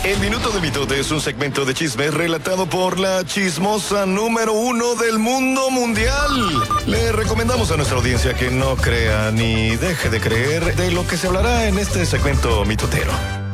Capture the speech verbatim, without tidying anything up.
El Minuto de Mitote es un segmento de chismes relatado por la chismosa número uno del mundo mundial. Le recomendamos a nuestra audiencia que no crea ni deje de creer de lo que se hablará en este segmento mitotero.